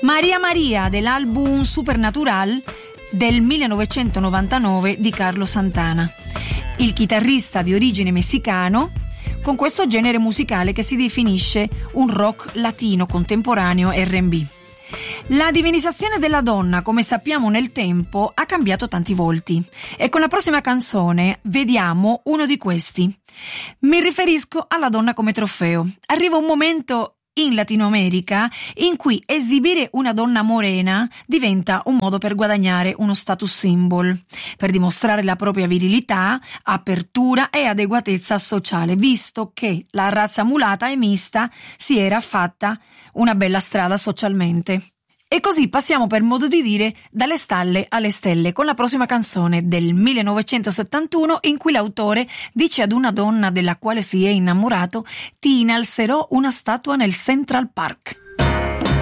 Maria Maria dell'album Supernatural del 1999 di Carlos Santana, il chitarrista di origine messicano con questo genere musicale che si definisce un rock latino contemporaneo R&B. La divinizzazione della donna, come sappiamo nel tempo, ha cambiato tanti volti e con la prossima canzone vediamo uno di questi. Mi riferisco alla donna come trofeo. Arriva un momento in Latino America in cui esibire una donna morena diventa un modo per guadagnare uno status symbol, per dimostrare la propria virilità, apertura e adeguatezza sociale, visto che la razza mulata e mista si era fatta una bella strada socialmente. E così passiamo, per modo di dire, dalle stalle alle stelle con la prossima canzone del 1971 in cui l'autore dice ad una donna della quale si è innamorato: ti innalzerò una statua nel Central Park.